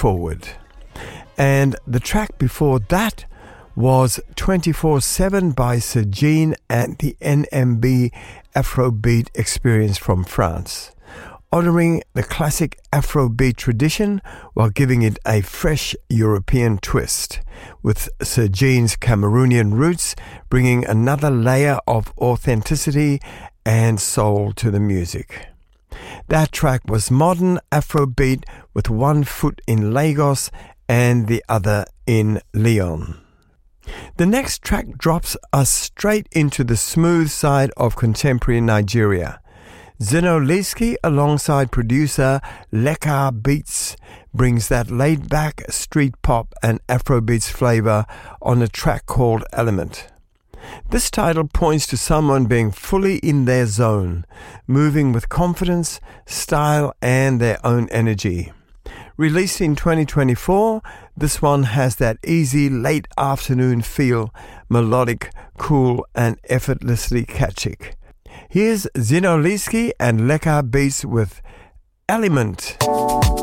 Forward. And the track before that was 24/7 by Sir Jean and the NMB Afrobeat Experience from France, honouring the classic Afrobeat tradition while giving it a fresh European twist, with Sir Jean's Cameroonian roots bringing another layer of authenticity and soul to the music. That track was modern Afrobeat with one foot in Lagos and the other in Lyon. The next track drops us straight into the smooth side of contemporary Nigeria. Zeno Leesky, alongside producer Leka Beats, brings that laid-back street pop and Afrobeats flavour on a track called Element. This title points to someone being fully in their zone, moving with confidence, style and their own energy. Released in 2024, this one has that easy late afternoon feel, melodic, cool and effortlessly catchy. Here's Zeno Leesky and Leka Beats with Element.